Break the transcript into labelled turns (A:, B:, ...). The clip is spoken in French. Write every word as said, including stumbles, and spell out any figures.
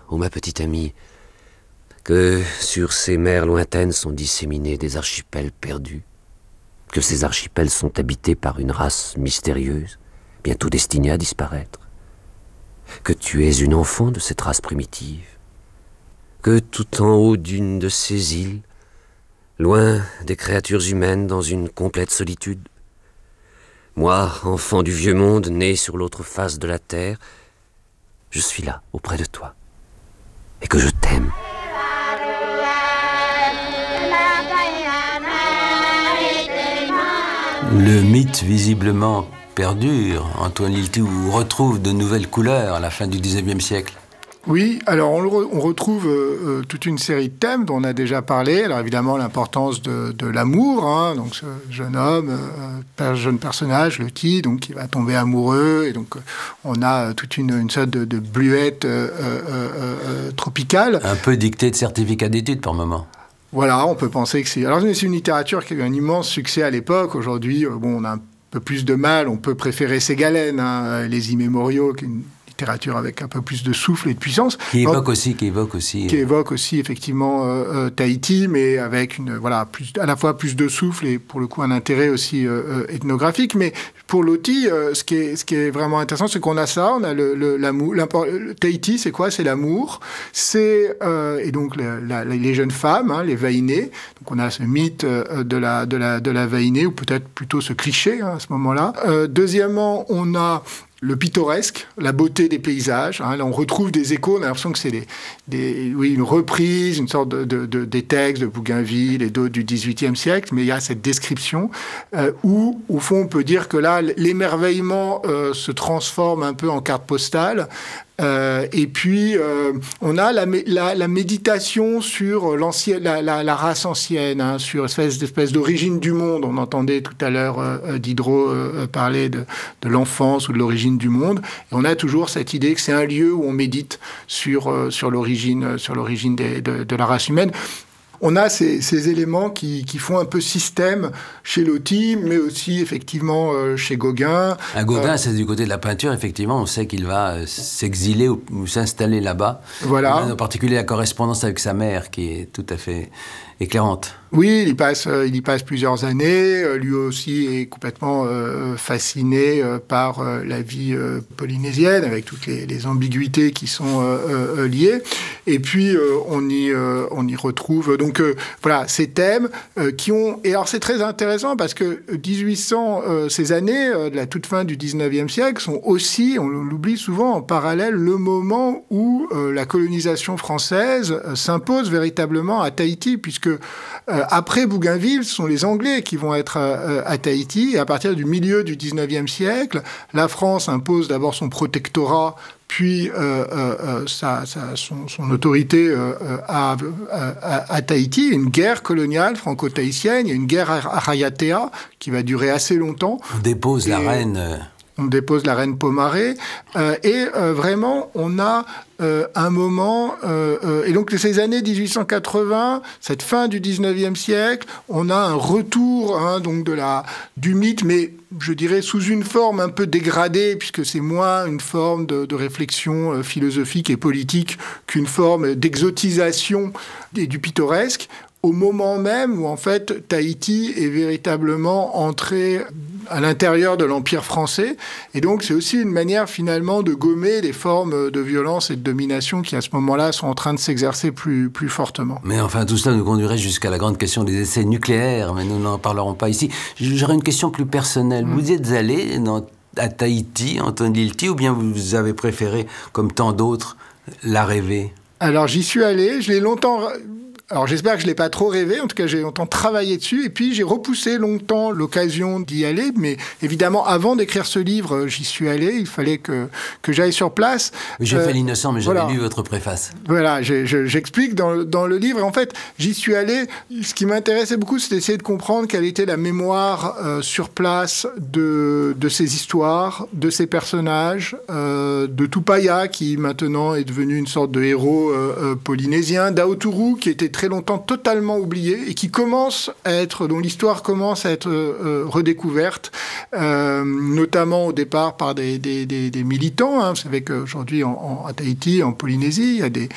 A: ô ma petite amie, que sur ces mers lointaines sont disséminés des archipels perdus, que ces archipels sont habités par une race mystérieuse, bientôt destinée à disparaître, que tu es une enfant de cette race primitive, que tout en haut d'une de ces îles, loin des créatures humaines dans une complète solitude, moi, enfant du vieux monde, né sur l'autre face de la terre, je suis là, auprès de toi, et que je t'aime.
B: Le mythe visiblement perdure. Antoine Lilti retrouve de nouvelles couleurs à la fin du dix-neuvième siècle.
C: Oui, alors on, le re, on retrouve euh, toute une série de thèmes dont on a déjà parlé. Alors évidemment l'importance de, de l'amour, hein, donc ce jeune homme, euh, jeune personnage, Loti, donc qui va tomber amoureux, et donc euh, on a toute une, une sorte de, de bluette euh, euh, euh, tropicale.
B: Un peu dictée de certificat d'études par moment.
C: Voilà, on peut penser que c'est... Alors c'est une littérature qui a eu un immense succès à l'époque. Aujourd'hui, euh, bon, on a un peu plus de mal, on peut préférer Ségalène, hein, les Immémoriaux, qui est une littérature avec un peu plus de souffle et de puissance.
B: Qui évoque Donc, aussi, qui évoque aussi...
C: Qui évoque aussi, effectivement, euh, euh, Tahiti, mais avec une, voilà, plus, à la fois plus de souffle et, pour le coup, un intérêt aussi euh, ethnographique. Mais pour Loti, euh, ce, qui est, ce qui est vraiment intéressant, c'est qu'on a ça, on a le, le, l'amour... Le Tahiti, c'est quoi ? C'est l'amour. C'est... Euh, et donc, la, la, les jeunes femmes, hein, les vaïnées. Donc, on a ce mythe euh, de la, de la, de la vaïnée, ou peut-être plutôt ce cliché, hein, à ce moment-là. Euh, deuxièmement, on a... le pittoresque, la beauté des paysages. Hein, là, on retrouve des échos. On a l'impression que c'est des, des, oui, une reprise, une sorte de, de, de, des textes de Bougainville et d'autres du dix-huitième siècle. Mais il y a cette description euh, où, au fond, on peut dire que là, l'émerveillement euh, se transforme un peu en carte postale. Euh, et puis, euh, on a la, la, la méditation sur l'ancienne, la, la, la race ancienne, hein, sur espèce d'espèce d'origine du monde. On entendait tout à l'heure euh, Diderot euh, parler de, de l'enfance ou de l'origine du monde. Et on a toujours cette idée que c'est un lieu où on médite sur, euh, sur l'origine, sur l'origine des, de, de la race humaine. On a ces, ces éléments qui, qui font un peu système chez Loti, mais aussi effectivement euh, chez Gauguin.
B: Un Gauguin, euh, c'est du côté de la peinture, effectivement, on sait qu'il va euh, s'exiler ou, ou s'installer là-bas.
C: Voilà.
B: En particulier la correspondance avec sa mère, qui est tout à fait éclairante.
C: Oui, il y passe, euh, il y passe plusieurs années. Euh, lui aussi est complètement euh, fasciné euh, par euh, la vie euh, polynésienne, avec toutes les, les ambiguïtés qui sont euh, euh, liées. Et puis, euh, on, y, euh, on y retrouve donc euh, voilà, ces thèmes euh, qui ont... Et alors, c'est très intéressant parce que dix-huit cents, euh, ces années euh, de la toute fin du dix-neuvième siècle, sont aussi, on l'oublie souvent, en parallèle, le moment où euh, la colonisation française euh, s'impose véritablement à Tahiti, puisque Euh, après Bougainville, ce sont les Anglais qui vont être à, à Tahiti. Et à partir du milieu du dix-neuvième siècle, la France impose d'abord son protectorat, puis euh, euh, sa, sa, son, son autorité euh, à, à, à Tahiti. Une guerre coloniale franco-tahitienne, il y a une guerre à Rayatea qui va durer assez longtemps.
B: On dépose et la reine... Euh...
C: On dépose la reine Pomaré. Euh, et euh, vraiment, on a euh, un moment... Euh, euh, et donc, ces années dix-huit cent quatre-vingts, cette fin du dix-neuvième siècle, on a un retour hein, donc de la, du mythe, mais je dirais sous une forme un peu dégradée, puisque c'est moins une forme de, de réflexion euh, philosophique et politique qu'une forme d'exotisation et du pittoresque, au moment même où, en fait, Tahiti est véritablement entré à l'intérieur de l'Empire français. Et donc, c'est aussi une manière, finalement, de gommer les formes de violence et de domination qui, à ce moment-là, sont en train de s'exercer plus, plus fortement.
B: Mais enfin, tout cela nous conduirait jusqu'à la grande question des essais nucléaires, mais nous n'en parlerons pas ici. J'aurais une question plus personnelle. Mmh. Vous y êtes allé dans, à Tahiti, Antoine Lilti, ou bien vous avez préféré, comme tant d'autres, la rêver ?
C: Alors, j'y suis allé. Je l'ai longtemps... Alors, j'espère que je ne l'ai pas trop rêvé. En tout cas, j'ai longtemps travaillé dessus. Et puis, j'ai repoussé longtemps l'occasion d'y aller. Mais évidemment, avant d'écrire ce livre, j'y suis allé. Il fallait que, que j'aille sur place.
B: J'ai euh, fait l'innocent, mais j'avais voilà. lu votre préface.
C: Voilà, je, je, j'explique dans, dans le livre. Et en fait, j'y suis allé. Ce qui m'intéressait beaucoup, c'était d'essayer de comprendre quelle était la mémoire euh, sur place de, de ces histoires, de ces personnages, euh, de Tupaya, qui maintenant est devenu une sorte de héros euh, euh, polynésien, d'Aoturu, qui était très longtemps totalement oublié et qui commence à être, dont l'histoire commence à être euh, redécouverte, euh, notamment au départ par des, des, des, des militants. Hein. Vous savez qu'aujourd'hui, en, en, à Tahiti, en Polynésie, il y a des,